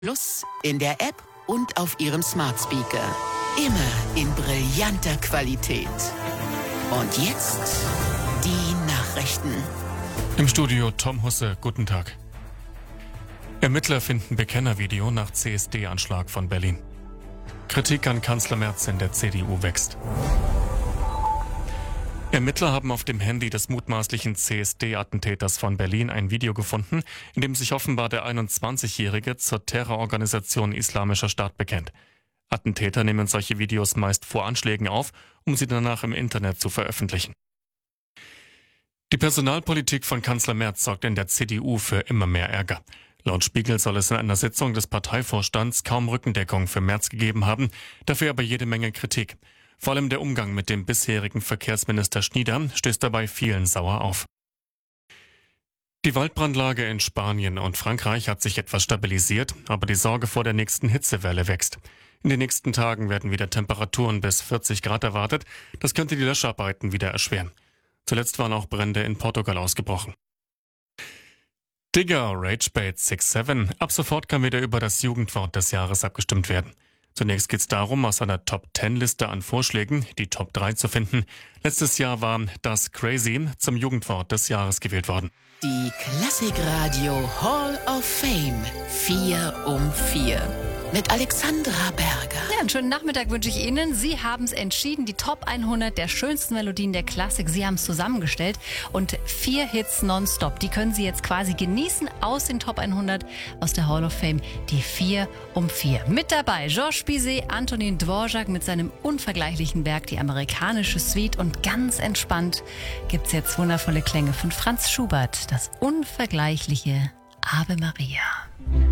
Plus in der App und auf Ihrem Smart Speaker. Immer in brillanter Qualität. Und jetzt die Nachrichten. Im Studio Tom Husse, guten Tag. Ermittler finden Bekennervideo nach CSD-Anschlag von Berlin. Kritik an Kanzler Merz in der CDU wächst. Ermittler haben auf dem Handy des mutmaßlichen CSD-Attentäters von Berlin ein Video gefunden, in dem sich offenbar der 21-Jährige zur Terrororganisation Islamischer Staat bekennt. Attentäter nehmen solche Videos meist vor Anschlägen auf, um sie danach im Internet zu veröffentlichen. Die Personalpolitik von Kanzler Merz sorgt in der CDU für immer mehr Ärger. Laut Spiegel soll es in einer Sitzung des Parteivorstands kaum Rückendeckung für Merz gegeben haben, dafür aber jede Menge Kritik. Vor allem der Umgang mit dem bisherigen Verkehrsminister Schnieder stößt dabei vielen sauer auf. Die Waldbrandlage in Spanien und Frankreich hat sich etwas stabilisiert, aber die Sorge vor der nächsten Hitzewelle wächst. In den nächsten Tagen werden wieder Temperaturen bis 40 Grad erwartet. Das könnte die Löscharbeiten wieder erschweren. Zuletzt waren auch Brände in Portugal ausgebrochen. Digger, Ragebait 67. Ab sofort kann wieder über das Jugendwort des Jahres abgestimmt werden. Zunächst geht es darum, aus einer Top-10-Liste an Vorschlägen die Top 3 zu finden. Letztes Jahr war das Crazy zum Jugendwort des Jahres gewählt worden. Die Klassikradio Hall of Fame 4 um 4 mit Alexandra Berger. Ja, einen schönen Nachmittag wünsche ich Ihnen. Sie haben es entschieden, die Top 100 der schönsten Melodien der Klassik. Sie haben es zusammengestellt und 4 Hits nonstop. Die können Sie jetzt quasi genießen aus den Top 100 aus der Hall of Fame. Die 4 um 4. Mit dabei Georges Bizet, Antonin Dvorak mit seinem unvergleichlichen Werk Die amerikanische Suite. Und ganz entspannt gibt es jetzt wundervolle Klänge von Franz Schubert. Das unvergleichliche Ave Maria.